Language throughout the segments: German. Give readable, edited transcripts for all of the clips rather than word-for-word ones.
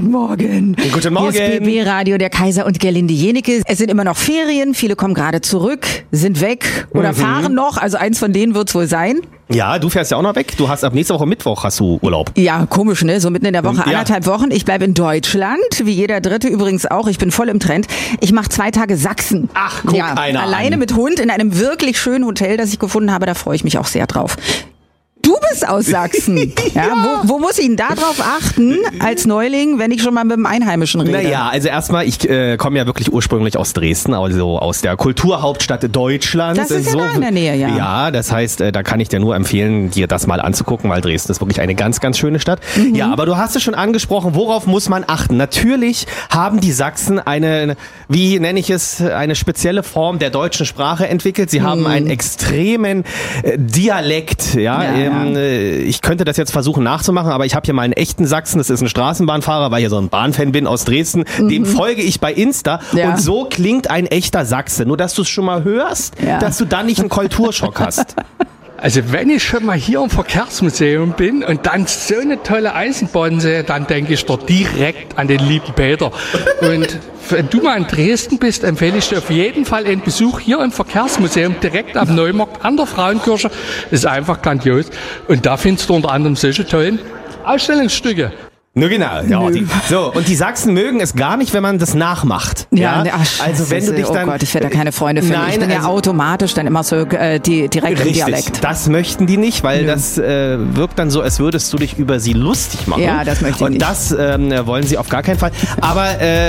Guten Morgen. Guten Morgen. Hier ist BB Radio, der Kaiser und Gerlinde Jenecke. Es sind immer noch Ferien, viele kommen gerade zurück, sind weg oder fahren noch. Also eins von denen wird es wohl sein. Ja, du fährst ja auch noch weg. Du hast ab nächste Woche Mittwoch hast du Urlaub. Ja, komisch, ne? So mitten in der Woche, Ja. 1,5 Wochen. Ich bleibe in Deutschland, wie jeder Dritte übrigens auch. Ich bin voll im Trend. Ich mache 2 Tage Sachsen. Ach, guck einer alleine an. mit Hund in einem wirklich schönen Hotel, das ich gefunden habe. Da freue ich mich auch sehr drauf. Du bist aus Sachsen. Ja. Wo muss ich denn da drauf achten als Neuling, wenn ich schon mal mit dem Einheimischen rede? Naja, also erstmal, ich komme ja wirklich ursprünglich aus Dresden, also aus der Kulturhauptstadt Deutschlands. Das ist ja da in der Nähe, ja. Ja, das heißt, da kann ich dir nur empfehlen, dir das mal anzugucken, weil Dresden ist wirklich eine ganz, ganz schöne Stadt. Ja, aber du hast es schon angesprochen, worauf muss man achten? Natürlich haben die Sachsen eine, wie nenne ich es, eine spezielle Form der deutschen Sprache entwickelt. Sie haben einen extremen Dialekt, ja. Ich könnte das jetzt versuchen nachzumachen, aber ich habe hier mal einen echten Sachsen, das ist ein Straßenbahnfahrer, weil ich ja so ein Bahnfan bin aus Dresden, dem folge ich bei Insta und so klingt ein echter Sachse. Nur, dass du es schon mal hörst, dass du dann nicht einen Kulturschock hast. Also wenn ich schon mal hier im Verkehrsmuseum bin und dann so eine tolle Eisenbahn sehe, dann denke ich doch direkt an den lieben Peter. Und wenn du mal in Dresden bist, empfehle ich dir auf jeden Fall einen Besuch hier im Verkehrsmuseum direkt am Neumarkt an der Frauenkirche. Das ist einfach grandios. Und da findest du unter anderem solche tollen Ausstellungsstücke. Nur genau. Ja, und die Sachsen mögen es gar nicht, wenn man das nachmacht. Also wenn du dich dann, oh Gott, ich werde da keine Freunde finden. Nein, ich bin ja automatisch dann immer so direkt im Dialekt. Das möchten die nicht, weil das wirkt dann so, als würdest du dich über sie lustig machen. Ja, das möchte ich nicht. Und das wollen sie auf gar keinen Fall. Aber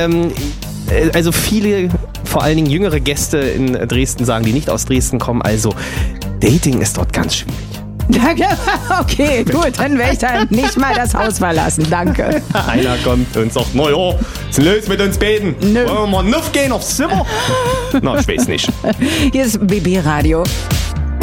also viele, vor allen Dingen jüngere Gäste in Dresden sagen, die nicht aus Dresden kommen, also Dating ist dort ganz schwierig. Okay, gut, dann werde ich dann nicht mal das Haus verlassen. Danke. Einer kommt und sagt, na ja, was ist denn los mit uns beiden? Nö. Wollen wir mal nuff gehen aufs Zimmer? Na, ich weiß nicht. Hier ist BB Radio.